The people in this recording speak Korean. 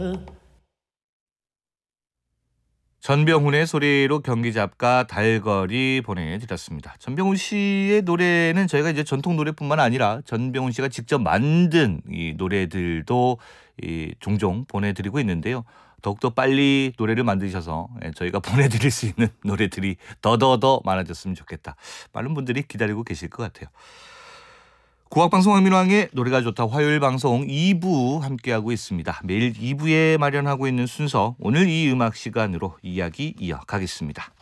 전병훈의 소리로 경기 잡가 달거리 보내드렸습니다. 전병훈 씨의 노래는 저희가 이제 전통 노래뿐만 아니라 전병훈 씨가 직접 만든 이 노래들도 종종 보내드리고 있는데요. 더욱더 빨리 노래를 만드셔서 저희가 보내드릴 수 있는 노래들이 더더더 많아졌으면 좋겠다. 많은 분들이 기다리고 계실 것 같아요. 국악방송 황민왕의 노래가 좋다 화요일 방송 2부 함께하고 있습니다. 매일 2부에 마련하고 있는 순서, 오늘 이 음악 시간으로 이야기 이어가겠습니다.